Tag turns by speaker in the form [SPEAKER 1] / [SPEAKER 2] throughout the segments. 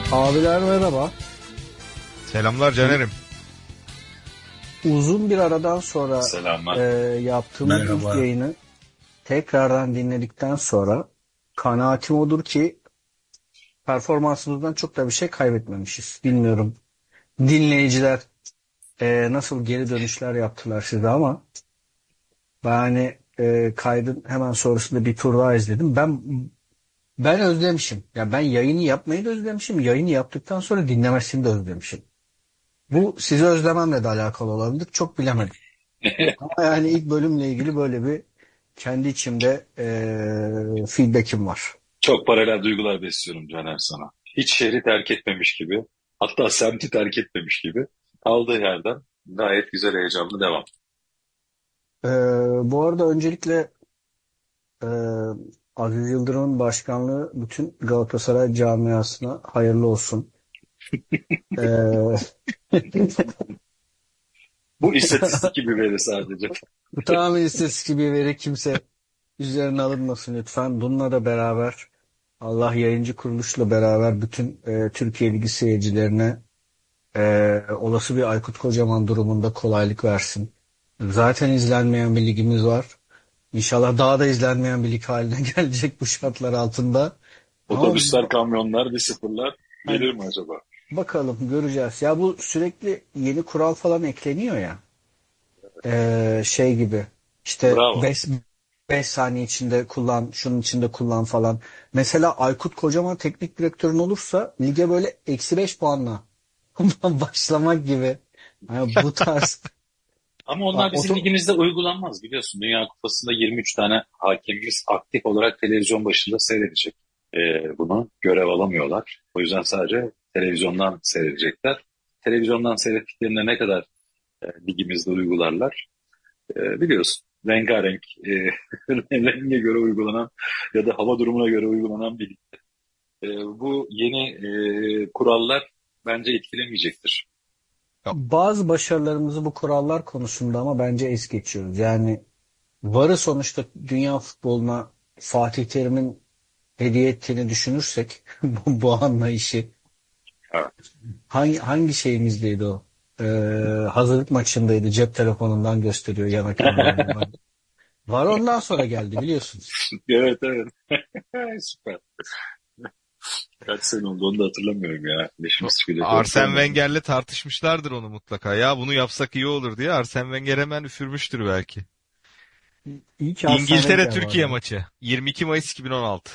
[SPEAKER 1] Abiler merhaba.
[SPEAKER 2] Selamlar Caner'im.
[SPEAKER 1] Uzun bir aradan sonra e,
[SPEAKER 3] Selamlar.
[SPEAKER 1] yaptığımız ilk
[SPEAKER 4] Merhaba.
[SPEAKER 1] yayını tekrardan dinledikten sonra kanaatim odur ki performansımızdan çok da bir şey kaybetmemişiz. Bilmiyorum dinleyiciler nasıl geri dönüşler yaptılar size ama ben hani kaydın hemen sonrasında bir tur daha izledim. Ben özlemişim. Ya ben yayını yapmayı da özlemişim. Yayını yaptıktan sonra dinlemesini de özlemişim. Bu sizi özlememle de alakalı olabilir. Çok bilemedim. Ama yani ilk bölümle ilgili böyle bir kendi içimde feedback'im var.
[SPEAKER 3] Çok paralel duygular besliyorum Caner sana. Hiç şehri terk etmemiş gibi, hatta semti terk etmemiş gibi kaldığı yerden gayet güzel heyecanlı devam.
[SPEAKER 1] E, Bu arada öncelikle e, Aziz Yıldırım'ın başkanlığı bütün Galatasaray camiasına hayırlı olsun. E,
[SPEAKER 3] Bu istatistik gibi veri sadece.
[SPEAKER 1] Bu tamamen istatistik bir veri, kimse üzerine alınmasın lütfen. Bununla da beraber Allah yayıncı kuruluşla beraber bütün Türkiye Ligi seyircilerine olası bir Aykut Kocaman durumunda kolaylık versin. Zaten izlenmeyen bir ligimiz var. İnşallah daha da izlenmeyen bir lig haline gelecek bu şartlar altında. Ama
[SPEAKER 3] Otobüsler, kamyonlar, bir sıfırlar
[SPEAKER 1] hani
[SPEAKER 3] gelir mi acaba?
[SPEAKER 1] bakalım, göreceğiz. Ya bu sürekli yeni kural falan ekleniyor ya. Şey gibi işte
[SPEAKER 3] Bravo.
[SPEAKER 1] 5 saniye içinde kullan, şunun içinde kullan falan. Mesela Aykut Kocaman teknik direktörün olursa lige böyle -5 puanla başlamak gibi. Yani bu tarz.
[SPEAKER 3] Ama onlar bizim ligimizde uygulanmaz biliyorsun. Dünya Kupası'nda 23 tane hakemimiz aktif olarak televizyon başında seyredecek. Bunu görev alamıyorlar. O yüzden sadece televizyondan seyredecekler. Televizyondan seyrettiklerinde ne kadar ligimizde uygularlar? Biliyorsun rengarenk renge göre uygulanan ya da hava durumuna göre uygulanan bir lig. Bu yeni kurallar bence etkilemeyecektir.
[SPEAKER 2] Ya,
[SPEAKER 1] Bazı başarılarımızı bu kurallar konusunda ama bence es geçiyoruz. Yani VAR'ı sonuçta dünya futboluna Fatih Terim'in hediye ettiğini düşünürsek bu anlayışı
[SPEAKER 3] Evet.
[SPEAKER 1] hangi şeyimizdeydi o? Ee, Hazırlık maçındaydı. Cep telefonundan gösteriyor yan hakemlerden. VAR ondan sonra geldi biliyorsunuz.
[SPEAKER 3] Evet, evet. Süper. Kaç sene oldu onu da hatırlamıyorum ya.
[SPEAKER 2] bu
[SPEAKER 3] Leşimiz bile dört
[SPEAKER 2] Arsene
[SPEAKER 3] olmasın.
[SPEAKER 2] Wenger'le tartışmışlardır onu mutlaka. Ya bunu yapsak iyi olur diye Arsene Wenger hemen üfürmüştür belki.
[SPEAKER 1] İyi ki Arsene
[SPEAKER 2] İngiltere
[SPEAKER 1] Wenger var
[SPEAKER 2] Türkiye
[SPEAKER 1] ya.
[SPEAKER 2] maçı 22 Mayıs 2016.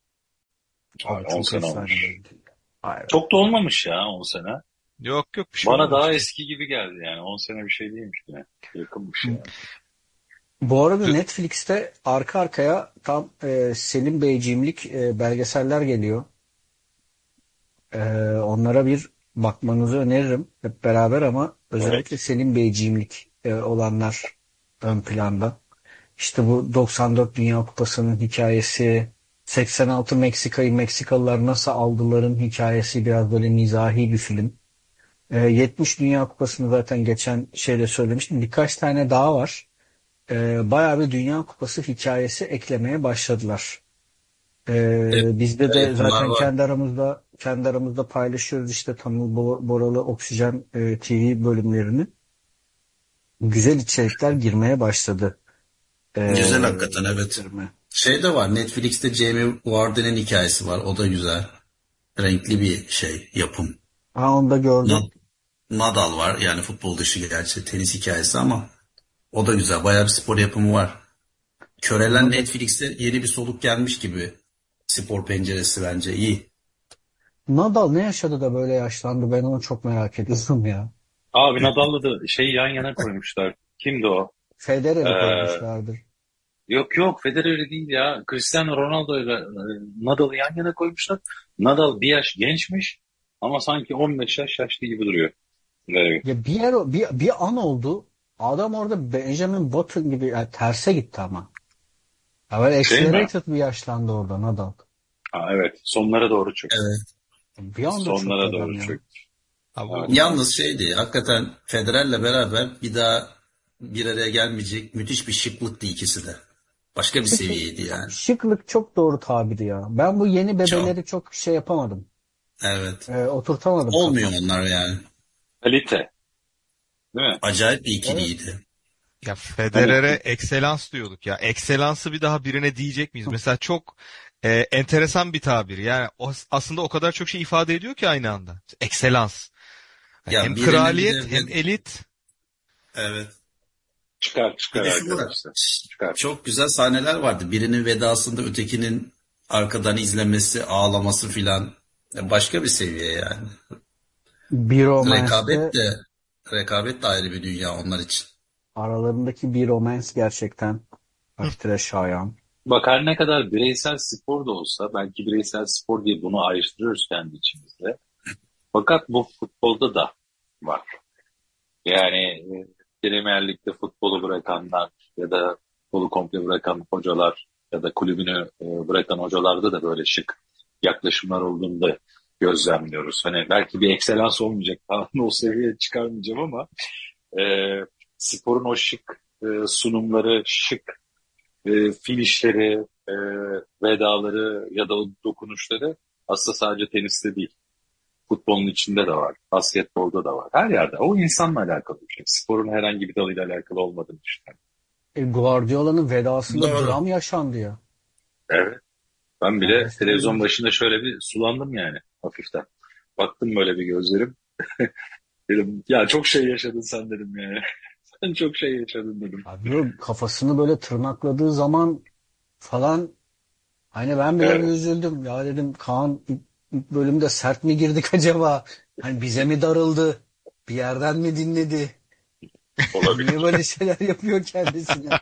[SPEAKER 1] Abi
[SPEAKER 3] 10
[SPEAKER 1] çok
[SPEAKER 3] sene olmuş.
[SPEAKER 1] efsaneydi. Hayır.
[SPEAKER 3] Çok da olmamış ya 10 sene.
[SPEAKER 2] Yok yok, bir şey
[SPEAKER 3] Bana daha
[SPEAKER 2] olmamıştı.
[SPEAKER 3] eski gibi geldi yani. 10 sene bir şey değilmiş yine. Yakınmış yani.
[SPEAKER 1] Bu arada
[SPEAKER 2] Dü-
[SPEAKER 1] Netflix'te arka arkaya tam Selim Beyciğimlik belgeseller geliyor. E, Onlara bir bakmanızı öneririm hep beraber ama özellikle
[SPEAKER 3] Evet.
[SPEAKER 1] Selim Beyciğimlik olanlar ön planda. İşte bu 94 Dünya Kupası'nın hikayesi, 86 Meksikalılar nasıl aldıların hikayesi, biraz böyle mizahi bir film. 70 Dünya Kupası'nı zaten geçen şeyde söylemiştim. Birkaç tane daha var. Bayağı bir Dünya Kupası hikayesi eklemeye başladılar. Bizde de
[SPEAKER 4] Evet, bunlar
[SPEAKER 1] zaten
[SPEAKER 4] var.
[SPEAKER 1] kendi aramızda paylaşıyoruz işte Tanıl Boralı Oksijen TV bölümlerini. Güzel içerikler girmeye başladı.
[SPEAKER 4] Güzel hakikaten, evet.
[SPEAKER 1] Filme.
[SPEAKER 4] Şey de var, Netflix'te Jamie Vardy'nin hikayesi var. O da güzel. Renkli bir şey, yapım.
[SPEAKER 1] Ha, onu da gördüm.
[SPEAKER 4] Na- Nadal var, yani futbol dışı gerçi tenis hikayesi ama o da güzel. Bayağı bir spor yapımı var. Körelen
[SPEAKER 1] Nadal,
[SPEAKER 4] Netflix'te yeni bir soluk gelmiş gibi. Spor penceresi bence iyi.
[SPEAKER 1] Nadal ne yaşadı da böyle yaşlandı? Ben onu çok merak ediyorum ya.
[SPEAKER 3] Abi Nadal'la da şeyi yan yana koymuşlar. Kimdi o? Ee,
[SPEAKER 1] Federer'i koymuşlardır.
[SPEAKER 3] Yok yok Federer değil ya. Cristiano Ronaldo ile Nadal'ı yan yana koymuşlar. Nadal bir yaş gençmiş ama sanki 15 yaş yaşlı gibi duruyor. Evet.
[SPEAKER 1] Ya bir an oldu. Adam orada Benjamin Button gibi yani terse gitti ama. Ya böyle
[SPEAKER 3] Şey mi?
[SPEAKER 1] accelerated bir yaşlandı orada Nadal.
[SPEAKER 3] Ha, evet. Sonlara doğru çöktü.
[SPEAKER 4] Evet.
[SPEAKER 1] Bir anda çöktü
[SPEAKER 3] Sonlara
[SPEAKER 1] adam
[SPEAKER 3] doğru
[SPEAKER 1] ya.
[SPEAKER 3] çöktü.
[SPEAKER 2] Ha,
[SPEAKER 3] Evet,
[SPEAKER 2] bu
[SPEAKER 3] evet.
[SPEAKER 4] Yalnız şeydi, hakikaten Federer'le beraber bir daha bir araya gelmeyecek müthiş bir şıklıktı ikisi de. Başka bir
[SPEAKER 1] Şıklık,
[SPEAKER 4] seviyeydi yani.
[SPEAKER 1] şıklık çok doğru tabiri ya. Ben bu yeni
[SPEAKER 4] Çok.
[SPEAKER 1] bebeleri çok şey yapamadım.
[SPEAKER 4] Evet.
[SPEAKER 1] Oturtamadım
[SPEAKER 4] Olmuyor
[SPEAKER 1] kafamda.
[SPEAKER 4] onlar yani.
[SPEAKER 3] Kalite, değil mi?
[SPEAKER 4] Acayip bir
[SPEAKER 1] Evet.
[SPEAKER 4] ikiliydi.
[SPEAKER 2] Ya
[SPEAKER 3] Hani
[SPEAKER 2] Federer'e ekselans diyorduk ya. Ekselansı bir daha birine diyecek miyiz? Mesela çok enteresan bir tabir. Yani aslında o kadar çok şey ifade ediyor ki aynı anda. Ekselans. Yani hem
[SPEAKER 4] Ya birine bir
[SPEAKER 2] kraliyet
[SPEAKER 4] de
[SPEAKER 2] hem elit.
[SPEAKER 4] evet.
[SPEAKER 3] çıkar
[SPEAKER 4] Bir de şu var.
[SPEAKER 3] arkadaşlar. Çıkar.
[SPEAKER 4] Çok güzel sahneler vardı. Birinin vedasında ötekinin arkadan izlemesi, ağlaması filan. Başka bir seviye yani.
[SPEAKER 1] Bir
[SPEAKER 4] Rekabet
[SPEAKER 1] romanste
[SPEAKER 4] de rekabet de ayrı bir dünya onlar için.
[SPEAKER 1] aralarındaki bir romans gerçekten takdire şayan.
[SPEAKER 3] Bak her ne kadar bireysel spor da olsa belki bireysel spor diye bunu ayrıştırıyoruz kendi içimizde. Fakat bu futbolda da var. Yani Premier Lig'de futbolu bırakanlar ya da futbolu komple bırakan hocalar ya da kulübünü bırakan hocalarda da böyle şık yaklaşımlar olduğunu da gözlemliyoruz. Hani belki bir ekselans olmayacak falan o seviyeye çıkarmayacağım ama e, sporun o şık sunumları, şık finişleri, vedaları ya da o dokunuşları aslında sadece teniste değil. Futbolun içinde de var. Basketbolda da var. Her yerde. O insanla alakalı bir şey. Sporun herhangi bir dalıyla alakalı olmadığını düşünüyorum.
[SPEAKER 1] Guardiola'nın vedasında
[SPEAKER 4] Doğru.
[SPEAKER 1] dram yaşandı ya.
[SPEAKER 3] Evet. Ben
[SPEAKER 1] Yani
[SPEAKER 3] bile
[SPEAKER 1] resmen
[SPEAKER 3] televizyon başında şöyle bir sulandım yani hafiften. Baktım böyle bir gözlerim. Dedim ya çok şey yaşadın sen dedim yani. Sen çok şey yaşadın dedim.
[SPEAKER 1] abi, o kafasını böyle tırnakladığı zaman falan hani ben bile bir
[SPEAKER 3] Evet.
[SPEAKER 1] üzüldüm. Ya dedim Kaan ilk bölümde sert mi girdik acaba? Hani bize mi darıldı? Bir yerden mi dinledi? Niye
[SPEAKER 3] Olabilir.
[SPEAKER 1] böyle şeyler yapıyor kendisine?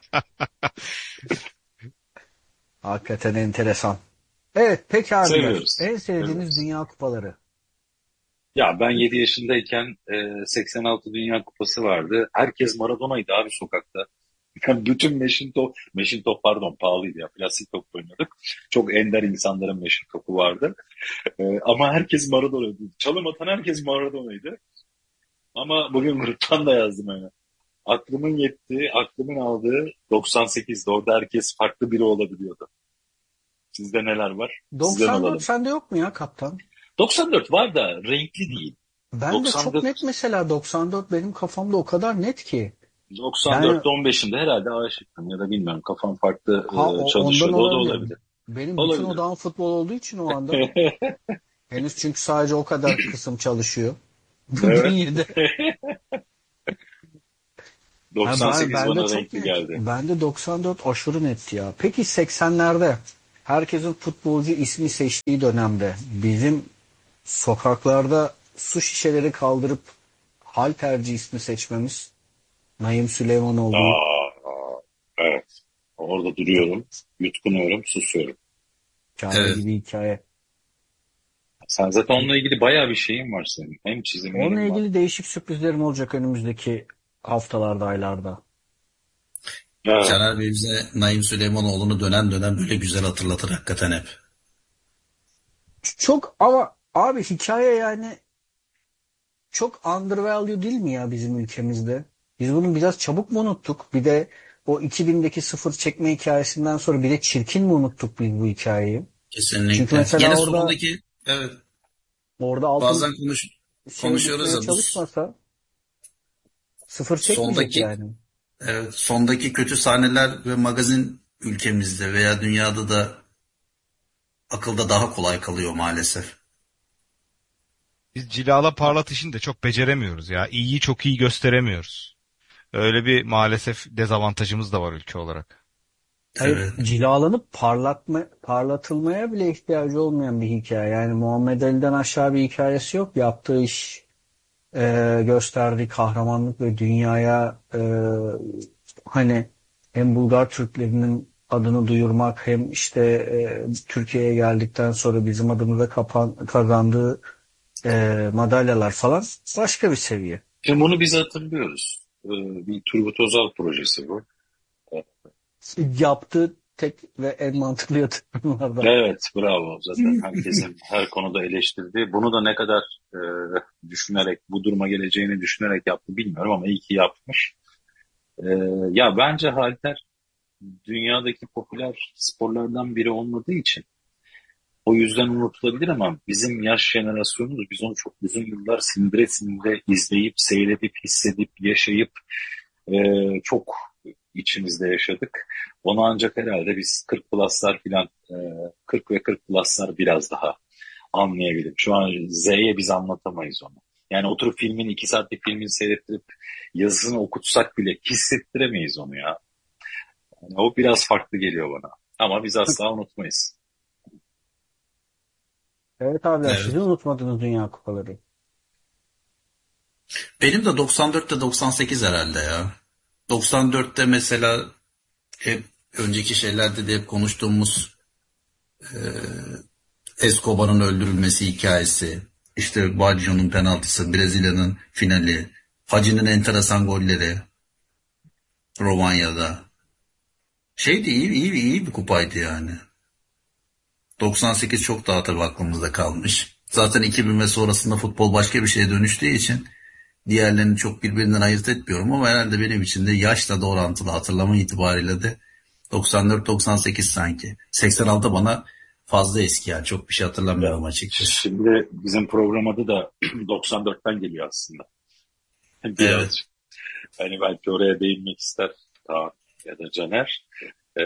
[SPEAKER 1] Hakikaten enteresan. Evet peki abiler.
[SPEAKER 3] Seviyoruz.
[SPEAKER 1] En sevdiğiniz
[SPEAKER 3] Seviyoruz.
[SPEAKER 1] dünya kupaları.
[SPEAKER 3] Ya ben 7 yaşındayken 86 Dünya Kupası vardı. Herkes Maradona'ydı abi sokakta. Yani bütün meşin top pardon pahalıydı ya. Plastik top oynuyorduk. Çok ender insanların meşin topu vardı. Ama herkes Maradona'ydı. Çalım atan herkes Maradona'ydı. Ama bugün gruptan da yazdım yani. Aklımın yettiği, aklımın aldığı 98'de. Orada herkes farklı biri olabiliyordu. Sizde neler var? Sizden
[SPEAKER 1] 94
[SPEAKER 3] alalım.
[SPEAKER 1] sende yok mu ya kaptan?
[SPEAKER 3] 94 var da renkli değil.
[SPEAKER 1] Ben de çok
[SPEAKER 3] 94
[SPEAKER 1] net mesela 94 benim kafamda o kadar net ki. Yani
[SPEAKER 3] 94'te 15'inde herhalde aşıktım ya da bilmiyorum kafam farklı
[SPEAKER 1] ondan
[SPEAKER 3] çalışıyordu. O da
[SPEAKER 1] olabilir.
[SPEAKER 3] olabilir.
[SPEAKER 1] Benim bütün
[SPEAKER 3] Olabilir.
[SPEAKER 1] odağım futbol olduğu için o anda henüz çünkü sadece o kadar kısım çalışıyor.
[SPEAKER 3] Evet.
[SPEAKER 1] Bünyede. Ha,
[SPEAKER 3] 98
[SPEAKER 1] ben de
[SPEAKER 3] bana
[SPEAKER 1] çok
[SPEAKER 3] renkli
[SPEAKER 1] net.
[SPEAKER 3] geldi.
[SPEAKER 1] Ben de 94 aşırı netti ya. Peki 80'lerde herkesin futbolcu ismi seçtiği dönemde bizim sokaklarda su şişeleri kaldırıp halterci ismi seçmemiz Naim Süleymanoğlu'yu
[SPEAKER 3] Aa, evet. Orada duruyorum, yutkunuyorum, susuyorum.
[SPEAKER 1] hikaye
[SPEAKER 4] Evet.
[SPEAKER 1] gibi hikaye.
[SPEAKER 3] Sen zaten onunla ilgili bayağı bir şeyin var senin. Hem
[SPEAKER 1] Onunla
[SPEAKER 3] çizimlerin var.
[SPEAKER 1] ilgili değişik sürprizlerim olacak önümüzdeki haftalarda, aylarda.
[SPEAKER 3] Evet.
[SPEAKER 4] Caner Bey bize Naim Süleymanoğlu'nu dönem dönem böyle güzel hatırlatır hakikaten hep.
[SPEAKER 1] Çok ama abi hikaye yani çok undervalue değil mi ya bizim ülkemizde? Biz bunu biraz çabuk mu unuttuk? Bir de o 2000'deki sıfır çekme hikayesinden sonra bir de çirkin mi unuttuk biz bu hikayeyi? Çünkü
[SPEAKER 4] Kesinlikle.
[SPEAKER 1] mesela
[SPEAKER 4] Gene
[SPEAKER 1] orada
[SPEAKER 4] sondaki evet
[SPEAKER 1] altın
[SPEAKER 4] bazen
[SPEAKER 1] şey
[SPEAKER 4] konuşuyoruz
[SPEAKER 1] düşmeye
[SPEAKER 4] ya bu
[SPEAKER 1] çalışmasa sıfır çekmeyecek
[SPEAKER 4] sondaki
[SPEAKER 1] yani.
[SPEAKER 4] evet, sondaki kötü sahneler ve magazin ülkemizde veya dünyada da akılda daha kolay kalıyor maalesef.
[SPEAKER 2] Biz cilala parlat işini de çok beceremiyoruz ya. İyiyi çok iyi gösteremiyoruz. Öyle bir maalesef dezavantajımız da var ülke olarak.
[SPEAKER 1] Hayır,
[SPEAKER 4] Evet.
[SPEAKER 1] cilalanıp parlatılmaya bile ihtiyacı olmayan bir hikaye. Yani Muhammed Ali'den aşağı bir hikayesi yok. Yaptığı iş, gösterdiği kahramanlık ve dünyaya hani hem Bulgar Türklerinin adını duyurmak hem işte Türkiye'ye geldikten sonra bizim adımıza kazandığı madalyalar falan başka bir seviye.
[SPEAKER 3] Şimdi bunu biz hatırlıyoruz. Bir Turgut Özal projesi bu.
[SPEAKER 1] Yaptığı tek ve en mantıklı yatırımlardan.
[SPEAKER 3] Evet, bravo. Zaten herkesin her konuda eleştirdiği. Bunu da ne kadar düşünerek, bu duruma geleceğini düşünerek yaptı bilmiyorum ama iyi ki yapmış. E, Ya bence halter dünyadaki popüler sporlardan biri olmadığı için O yüzden unutulabilir ama bizim yaş jenerasyonumuz biz onu çok uzun yıllar sindire sindire izleyip, seyredip, hissedip, yaşayıp çok içimizde yaşadık. Onu ancak herhalde biz 40 pluslar filan 40 ve 40 pluslar biraz daha anlayabilirim. Şu an Z'ye biz anlatamayız onu. Yani oturup filmin 2 saatlik filmini seyrettirip yazısını okutsak bile hissettiremeyiz onu ya. Yani o biraz farklı geliyor bana. Ama biz asla unutmayız.
[SPEAKER 1] Evet abiler,
[SPEAKER 4] Evet.
[SPEAKER 1] sizin unutmadığınız Dünya Kupaları.
[SPEAKER 4] Benim de 94'te 98 herhalde ya. 94'te mesela hep önceki şeylerde de hep konuştuğumuz Escobar'ın öldürülmesi hikayesi, işte Baggio'nun penaltısı, Brezilya'nın finali, Hacı'nın enteresan golleri Romanya'da. Şeydi, iyi bir kupaydı yani. 98 çok daha tabii aklımızda kalmış. Zaten 2000 ve sonrasında futbol başka bir şeye dönüştüğü için diğerlerini çok birbirinden ayırt etmiyorum ama herhalde benim için de yaşla da orantılı, hatırlama itibariyle de 94-98 sanki. 86 bana fazla eski yani, çok bir şey hatırlamıyorum açıkçası.
[SPEAKER 3] Şimdi bizim program adı da 94'ten geliyor aslında.
[SPEAKER 4] Evet.
[SPEAKER 3] Birazcık. Hani belki oraya değinmek ister Kaan ya da Caner. Ee,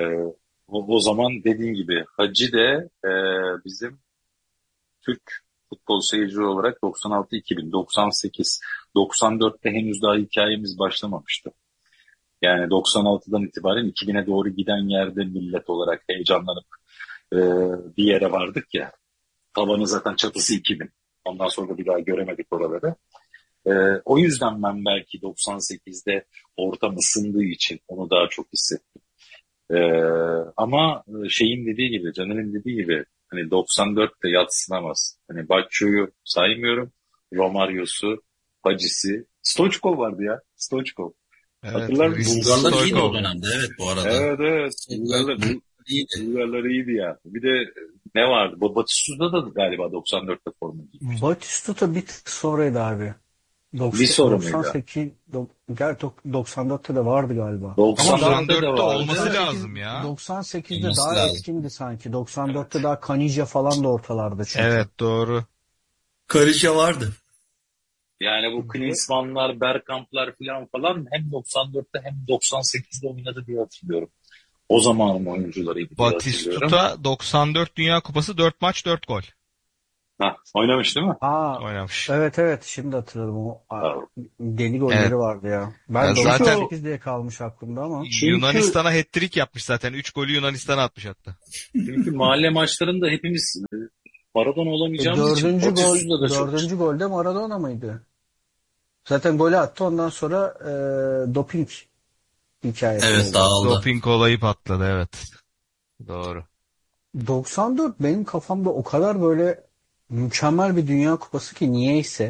[SPEAKER 3] o zaman dediğin gibi Hacı de bizim Türk futbol seyirci olarak 96, 2000, 98, 94'te henüz daha hikayemiz başlamamıştı. Yani 96'dan itibaren 2000'e doğru giden yerde millet olarak heyecanlanıp e, bir yere vardık ya. Tabanı zaten çatısı 2000. Ondan sonra da bir daha göremedik oraları. O yüzden ben belki 98'de ortam ısındığı için onu daha çok hissettim. Ee, ama şeyin dediği gibi, Caner'in dediği gibi hani 94'te yadsınamaz. Hani Baggio'yu saymıyorum. Romario'su, Hacı'sı. Stoichkov vardı ya. Stoichkov.
[SPEAKER 2] Evet,
[SPEAKER 3] Hatırlar mısın?
[SPEAKER 2] Hristo
[SPEAKER 4] Bulgarlar iyiydi o
[SPEAKER 2] Stoykov.
[SPEAKER 4] dönemde, evet, bu arada.
[SPEAKER 3] Evet evet. Bulgarlar,
[SPEAKER 4] Bulgarlar iyiydi.
[SPEAKER 3] Bulgarlar iyiydi ya. Bir de ne vardı? Batistuta da galiba 94'te forma giymişti.
[SPEAKER 1] Batistuta bir tık sonraydı abi.
[SPEAKER 3] Bir soru muydu?
[SPEAKER 1] 98, gel 94'te de vardı galiba. Ama daha
[SPEAKER 3] 94'te de
[SPEAKER 2] 94'te
[SPEAKER 3] vardı.
[SPEAKER 2] olması
[SPEAKER 1] 98,
[SPEAKER 2] lazım ya.
[SPEAKER 1] 98'de
[SPEAKER 4] Olması
[SPEAKER 1] daha
[SPEAKER 4] lazım.
[SPEAKER 1] eskindi sanki. 94'te daha Kanija falan da ortalarda çünkü.
[SPEAKER 2] Evet, doğru.
[SPEAKER 4] Karışa vardı.
[SPEAKER 3] Yani bu Klinsmann'lar, Bergkamp'lar falan hem 94'te hem 98'de oynadı diye hatırlıyorum. O zamanın oyuncularıydı diye hatırlıyorum.
[SPEAKER 2] Batistuta 94 Dünya Kupası 4 maç 4 gol
[SPEAKER 3] Oynamış değil mi?
[SPEAKER 1] Aa,
[SPEAKER 2] oynamış.
[SPEAKER 1] evet evet, şimdi hatırladım. O
[SPEAKER 3] Ha.
[SPEAKER 1] deli
[SPEAKER 2] Evet.
[SPEAKER 1] golleri vardı ya.
[SPEAKER 2] Ya
[SPEAKER 1] Ben
[SPEAKER 2] zaten
[SPEAKER 1] 98 diye kalmış aklımda ama.
[SPEAKER 3] Çünkü
[SPEAKER 2] Yunanistan'a hat-trick yapmış zaten. 3 golü Yunanistan'a atmış hatta.
[SPEAKER 3] mahalle maçlarında hepimiz Maradona olamayacağımız için
[SPEAKER 1] Dördüncü gol,
[SPEAKER 3] Batistuta da çok
[SPEAKER 1] dördüncü golde Maradona mıydı? Zaten golü attı, ondan sonra doping hikayesi
[SPEAKER 4] Evet,
[SPEAKER 1] oldu.
[SPEAKER 4] dağıldı.
[SPEAKER 2] Doping olayı patladı, evet. Doğru.
[SPEAKER 1] 94 benim kafamda o kadar böyle mükemmel bir Dünya Kupası ki niyeyse,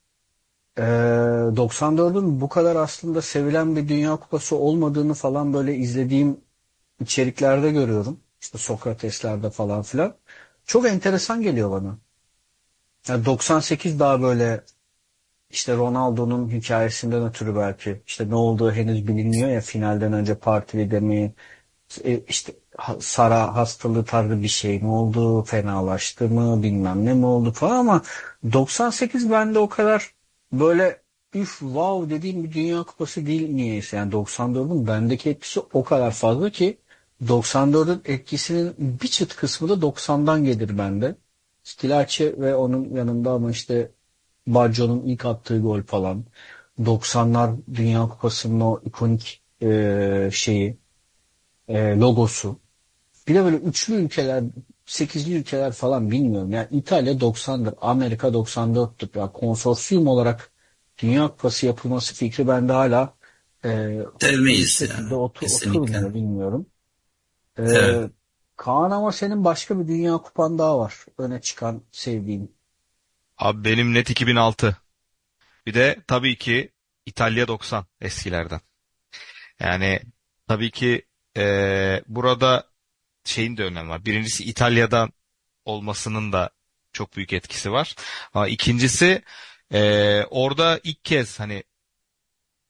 [SPEAKER 1] 94'ün bu kadar aslında sevilen bir Dünya Kupası olmadığını falan böyle izlediğim içeriklerde görüyorum. İşte Sokrates'lerde falan filan. Çok enteresan geliyor bana. Yani 98 daha böyle işte Ronaldo'nun hikayesinden ötürü belki işte ne olduğu henüz bilinmiyor ya, finalden önce partili mi, işte Sara hastalığı tarzı bir şey mi oldu, fenalaştı mı, bilmem ne mi oldu falan, ama 98 bende o kadar böyle üf wow dediğim bir Dünya Kupası değil niyeyse. Yani 94'ün bendeki etkisi o kadar fazla ki 94'ün etkisinin bir çıt kısmı da 90'dan gelir bende. Stilaçi ve onun yanında ama işte Baggio'nun ilk attığı gol falan. 90'lar Dünya Kupası'nın o ikonik şeyi, logosu. Bir de böyle üçlü ülkeler, sekizli ülkeler falan, bilmiyorum. Yani İtalya 90'dır, Amerika 94'tür. Yani konsorsiyum olarak Dünya Kupası yapılması fikri bende hala bir
[SPEAKER 4] Sevmeyiz
[SPEAKER 1] şekilde
[SPEAKER 4] ya. Kesinlikle.
[SPEAKER 1] oturmuyor, bilmiyorum. E,
[SPEAKER 4] Evet.
[SPEAKER 1] Kaan, ama senin başka bir Dünya Kupan daha var. Öne çıkan, sevdiğin.
[SPEAKER 2] Abi benim net 2006. Bir de tabii ki İtalya 90 eskilerden. Yani tabii ki burada şeyin de önemi var. Birincisi İtalya'dan olmasının da çok büyük etkisi var. Ama ikincisi orada ilk kez hani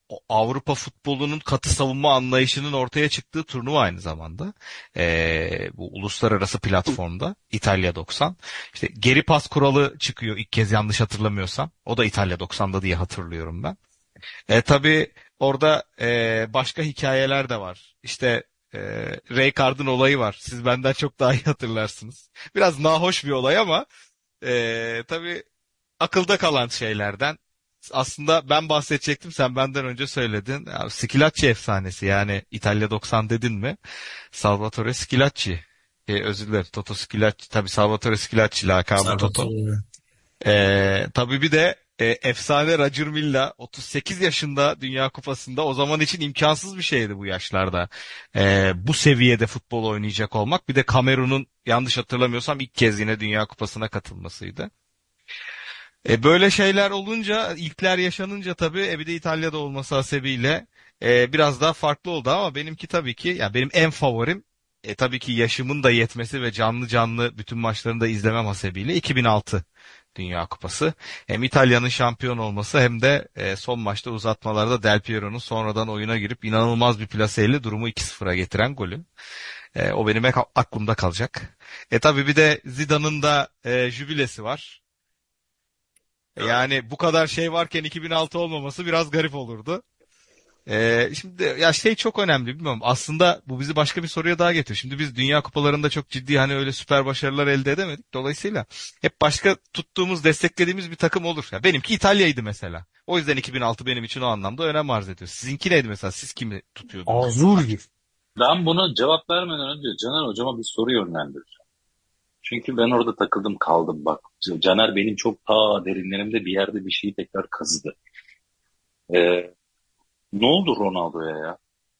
[SPEAKER 2] Avrupa futbolunun katı savunma anlayışının ortaya çıktığı turnuva aynı zamanda. Bu uluslararası platformda İtalya 90. İşte geri pas kuralı çıkıyor ilk kez yanlış hatırlamıyorsam. O da İtalya 90'da diye hatırlıyorum ben. Tabii orada başka hikayeler de var. İşte e, Rijkaard'ın olayı var. Siz benden çok daha iyi hatırlarsınız. Biraz nahoş bir olay ama tabii akılda kalan şeylerden. Aslında ben bahsedecektim, sen benden önce söyledin. Ya, Skilacci efsanesi, yani İtalya 90 dedin mi? Salvatore Skilacci. Özür dilerim, Toto Skilacci. Tabii Salvatore Skilacci lakabı Toto.
[SPEAKER 4] Salvatore.
[SPEAKER 2] Tabii bir de efsane Roger Milla 38 yaşında Dünya Kupası'nda, o zaman için imkansız bir şeydi bu yaşlarda. Bu seviyede futbol oynayacak olmak. Bir de Kamerun'un yanlış hatırlamıyorsam ilk kez yine Dünya Kupası'na katılmasıydı. Böyle şeyler olunca, ilkler yaşanınca tabii bir de İtalya'da olması hasebiyle biraz daha farklı oldu ama benimki tabii ki, yani benim en favorim tabii ki yaşımın da yetmesi ve canlı canlı bütün maçlarını da izlemem hasebiyle 2006 Dünya Kupası. Hem İtalya'nın şampiyon olması hem de son maçta uzatmalarda Del Piero'nun sonradan oyuna girip inanılmaz bir plaseyle durumu 2-0'a getiren golü. O benim hep aklımda kalacak. Tabii bir de Zidane'ın da jübilesi var. Yani bu kadar şey varken 2006 olmaması biraz garip olurdu. Şimdi ya şey çok önemli, bilmiyorum. Aslında bu bizi başka bir soruya daha getiriyor. Şimdi biz Dünya Kupalarında çok ciddi, hani öyle süper başarılar elde edemedik. Dolayısıyla hep başka tuttuğumuz, desteklediğimiz bir takım olur. Ya benimki İtalya'ydı mesela. O yüzden 2006 benim için o anlamda önem arz ediyor. Sizinki neydi mesela? Siz kimi tutuyordunuz?
[SPEAKER 1] Azul.
[SPEAKER 3] Ben buna cevap vermeden önce Caner hocama bir soru yönlendireceğim. Çünkü ben orada takıldım kaldım bak. Caner benim çok derinlerimde bir yerde bir şeyi tekrar kazıdı. Ee, Ne oldu Ronaldo'ya ya?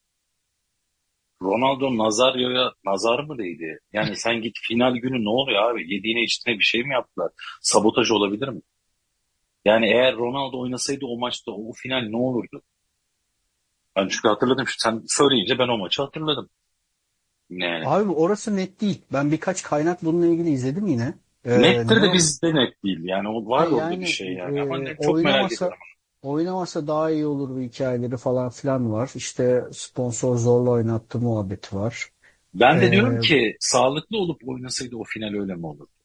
[SPEAKER 3] Ronaldo Nazario'ya nazar mı değdi? Yani sen git final günü, ne oluyor abi? Yediğine içtiğine bir şey mi yaptılar? Sabotaj olabilir mi? Yani eğer Ronaldo oynasaydı o maçta o final ne olurdu? Ben çünkü hatırladım. Sen söyleyince ben o maçı hatırladım. Yani
[SPEAKER 1] Abi orası net değil. Ben birkaç kaynak bununla ilgili izledim yine.
[SPEAKER 3] nettir de
[SPEAKER 1] Ne
[SPEAKER 3] bizde net değil. Yani o var orada bir
[SPEAKER 1] yani
[SPEAKER 3] şey yani. Ama çok merak
[SPEAKER 1] oynamasa
[SPEAKER 3] ediyorum.
[SPEAKER 1] oynamasa daha iyi olur, bir hikayeleri falan filan var. İşte sponsor zorla oynattı muhabbeti var.
[SPEAKER 3] Ben de diyorum
[SPEAKER 1] Ee,
[SPEAKER 3] ki sağlıklı olup oynasaydı o final öyle mi olur?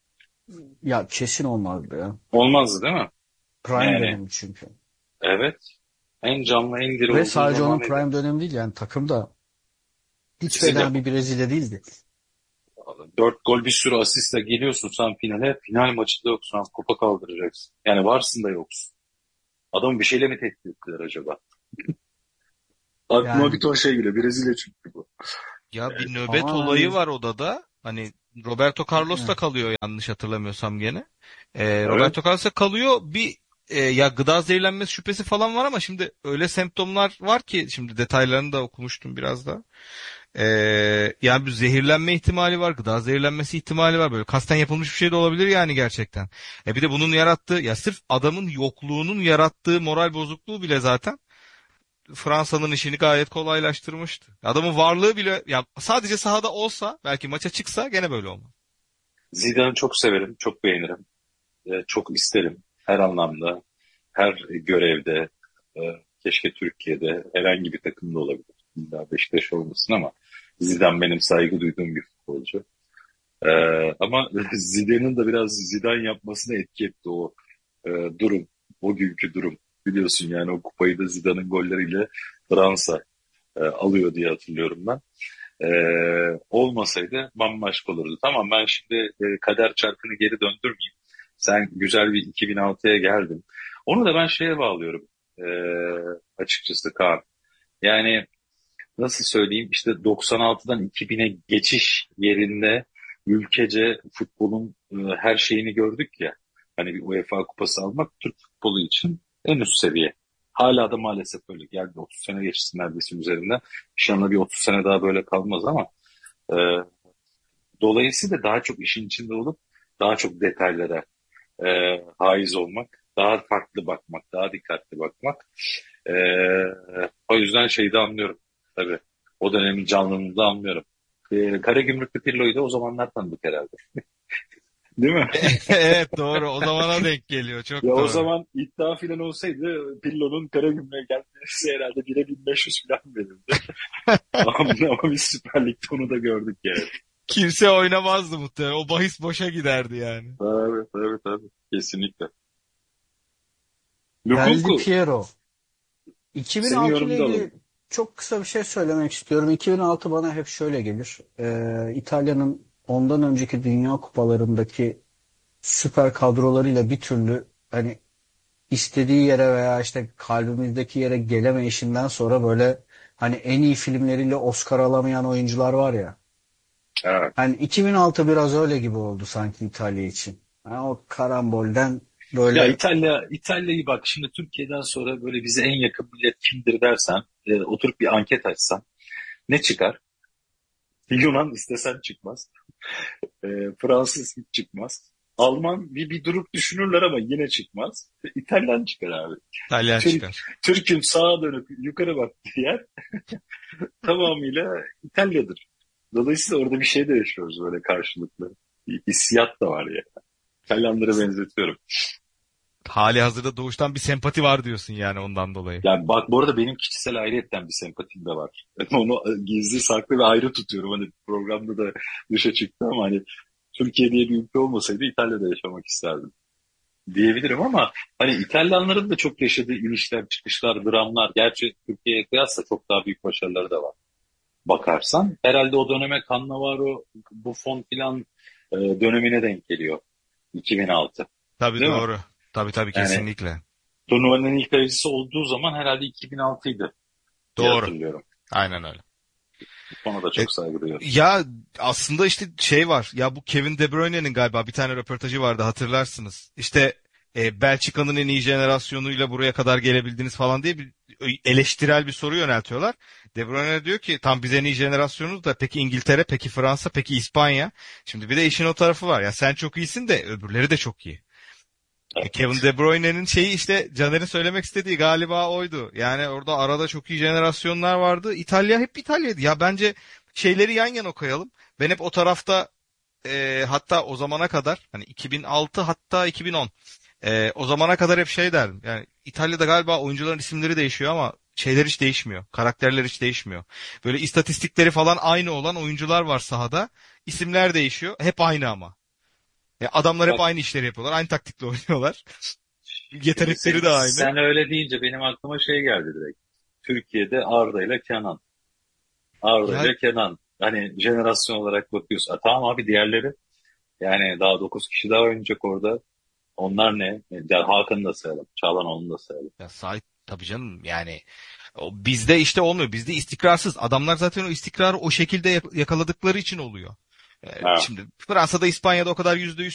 [SPEAKER 1] Ya kesin olmazdı ya.
[SPEAKER 3] Olmazdı değil mi?
[SPEAKER 1] Prime
[SPEAKER 3] Yani
[SPEAKER 1] dönemi çünkü.
[SPEAKER 3] evet. En canlı en diri
[SPEAKER 1] Ve
[SPEAKER 3] olduğu
[SPEAKER 1] sadece onun
[SPEAKER 3] zamanıydı.
[SPEAKER 1] prime dönemi değil, yani takım da hiç
[SPEAKER 3] Sizin de
[SPEAKER 1] fena bir Brezilya değildi.
[SPEAKER 3] 4 gol bir sürü asistle geliyorsun sen finale. Final maçında yoksun. Kupa kaldıracaksın. Yani varsın da yoksun. Adamı bir şeyle mi tehdit ettiler acaba? Aklıma bir
[SPEAKER 1] Yani
[SPEAKER 3] ton şey geliyor. Brezilya çünkü bu.
[SPEAKER 2] Ya bir nöbet olayı
[SPEAKER 1] tamamen
[SPEAKER 2] var odada. Hani Roberto Carlos da
[SPEAKER 1] yani,
[SPEAKER 2] kalıyor yanlış hatırlamıyorsam gene.
[SPEAKER 3] Evet.
[SPEAKER 2] Roberto Carlos da kalıyor. Ya gıda zehirlenmesi şüphesi falan var ama şimdi öyle semptomlar var ki, şimdi detaylarını da okumuştum biraz da. Yani bir zehirlenme ihtimali var, gıda zehirlenmesi ihtimali var. Böyle kasten yapılmış bir şey de olabilir yani gerçekten. Bir de bunun yarattığı, ya sırf adamın yokluğunun yarattığı moral bozukluğu bile zaten Fransa'nın işini gayet kolaylaştırmıştı. Adamın varlığı bile, ya sadece sahada olsa, belki maça çıksa gene böyle olmaz.
[SPEAKER 3] Zidane'ı çok severim. Çok beğenirim. Çok isterim. Her anlamda. Her görevde. E, Keşke Türkiye'de herhangi bir takımda olabilir. İlla Beşiktaş olmasın ama Zidane benim saygı duyduğum bir futbolcu. E, Ama Zidane'ın da biraz Zidane yapmasına etki etti o durum. O günkü durum. Biliyorsun yani o kupayı da Zidane'ın golleriyle Fransa alıyor diye hatırlıyorum ben. Olmasaydı bambaşka olurdu. Tamam, ben şimdi kader çarkını geri döndürmeyeyim. Sen güzel bir 2006'ya geldin. Onu da ben şeye bağlıyorum açıkçası Kaan. Yani nasıl söyleyeyim, işte 96'dan 2000'e geçiş yerinde ülkece futbolun her şeyini gördük ya. Hani bir UEFA kupası almak Türk futbolu için en üst seviye. Hala da maalesef öyle. Geldi 30 sene geçti neredeyse üzerinden. İnşallah bir 30 sene daha böyle kalmaz ama e, dolayısıyla daha çok işin içinde olup daha çok detaylara haiz olmak, daha farklı bakmak, daha dikkatli bakmak. E, O yüzden şeyi de anlıyorum. Tabii o dönemin canlılığını da anlıyorum. Karagümrüklü Pirlo'yu da o zamanlar tanıdık herhalde. Değil mi?
[SPEAKER 2] Evet doğru. O zamana denk geliyor. Çok
[SPEAKER 3] Ya o
[SPEAKER 2] doğru.
[SPEAKER 3] zaman iddia filan olsaydı Pirlo'nun Karagümrük'e gelmesi herhalde 1'e 1500 falan verirdi. Ama biz Süper Lig'de onu da gördük yani.
[SPEAKER 2] Kimse oynamazdı muhtemelen. O bahis boşa giderdi yani.
[SPEAKER 3] Evet, evet, evet. Kesinlikle.
[SPEAKER 1] Del
[SPEAKER 3] Lukunku,
[SPEAKER 1] Piero.
[SPEAKER 3] senin
[SPEAKER 1] 2006 ile
[SPEAKER 3] yorumunu da alalım.
[SPEAKER 1] ilgili çok kısa bir şey söylemek istiyorum. 2006 bana hep şöyle gelir. İtalya'nın ondan önceki Dünya Kupalarındaki süper kadrolarıyla bir türlü hani istediği yere veya işte kalbimizdeki yere gelemeyişinden sonra böyle hani en iyi filmleriyle Oscar alamayan oyuncular var ya.
[SPEAKER 3] Evet.
[SPEAKER 1] Hani 2006 biraz öyle gibi oldu sanki İtalya için. Yani o karambolden
[SPEAKER 3] Ya
[SPEAKER 1] böyle
[SPEAKER 3] İtalya'yı bak şimdi Türkiye'den sonra böyle bize en yakın millet kimdir dersen oturup bir anket açsan ne çıkar? Yunan istesen çıkmaz. E, Fransız hiç çıkmaz. Alman bir durup düşünürler ama yine çıkmaz. İtalyan çıkar abi.
[SPEAKER 2] İtalyan
[SPEAKER 3] Türk,
[SPEAKER 2] çıkar.
[SPEAKER 3] Türk'ün sağa dönüp yukarı baktığı yer tamamıyla İtalya'dır. Dolayısıyla orada bir şey de yaşıyoruz böyle karşılıklı. Bir hissiyat da var ya. İtalyanlara benzetiyorum.
[SPEAKER 2] Hali hazırda doğuştan bir sempati var diyorsun yani ondan dolayı.
[SPEAKER 3] Yani bak bu arada benim kişisel ayrıyetten bir sempatim de var. Onu gizli saklı ve ayrı tutuyorum. Hani programda da dışa çıktı ama hani Türkiye diye bir ülke olmasaydı İtalya'da yaşamak isterdim diyebilirim ama hani İtalyanların da çok yaşadığı inişler, çıkışlar, dramlar. Gerçi Türkiye'ye kıyasla çok daha büyük başarıları da var. Bakarsan herhalde o döneme Cannavaro, Buffon filan dönemine denk geliyor 2006.
[SPEAKER 2] Tabii
[SPEAKER 3] Değil mi?
[SPEAKER 2] doğru. Tabii
[SPEAKER 3] Yani
[SPEAKER 2] kesinlikle.
[SPEAKER 3] turnuvanın ilk kalecisi olduğu zaman herhalde 2006'ydı diye
[SPEAKER 2] Doğru.
[SPEAKER 3] hatırlıyorum.
[SPEAKER 2] Aynen öyle.
[SPEAKER 3] Ona da
[SPEAKER 2] E,
[SPEAKER 3] çok saygı duyuyorum.
[SPEAKER 2] Ya aslında işte şey var. Ya bu Kevin De Bruyne'nin galiba bir tane röportajı vardı hatırlarsınız. İşte Belçika'nın en iyi jenerasyonuyla buraya kadar gelebildiniz falan diye bir eleştirel bir soru yöneltiyorlar. De Bruyne diyor ki tam biz en iyi jenerasyonuz da peki İngiltere, peki Fransa, peki İspanya. Şimdi bir de işin o tarafı var. Ya sen çok iyisin de öbürleri de çok iyi. Kevin De Bruyne'nin şeyi işte Caner'in söylemek istediği galiba oydu. Yani orada arada çok iyi jenerasyonlar vardı. İtalya hep İtalya'ydı. Ya bence şeyleri yan yana koyalım. Ben hep o tarafta hatta o zamana kadar hani 2006 hatta 2010 o zamana kadar hep şey derdim. Yani İtalya'da galiba oyuncuların isimleri değişiyor ama şeyler hiç değişmiyor. Karakterler hiç değişmiyor. Böyle istatistikleri falan aynı olan oyuncular var sahada. İsimler değişiyor. Hep aynı ama. Adamlar hep
[SPEAKER 3] Bak
[SPEAKER 2] aynı işleri yapıyorlar. Aynı taktikle oynuyorlar.
[SPEAKER 3] şimdi
[SPEAKER 2] Yetenekleri de aynı.
[SPEAKER 3] sen öyle deyince benim aklıma şey geldi direkt. Türkiye'de Arda ile Kenan. Arda
[SPEAKER 2] Ya
[SPEAKER 3] ile Kenan. Hani jenerasyon olarak bakıyorsun. Tamam abi diğerleri yani daha 9 kişi daha oynayacak orada. Onlar ne? Yani Hakan'ı da sayalım. Çağlanoğlu'nu da sayalım.
[SPEAKER 2] Ya sahip tabii canım yani bizde işte olmuyor. Bizde istikrarsız. Adamlar zaten o istikrarı o şekilde yakaladıkları için oluyor.
[SPEAKER 3] Ha.
[SPEAKER 2] Şimdi Fransa'da İspanya'da o kadar %100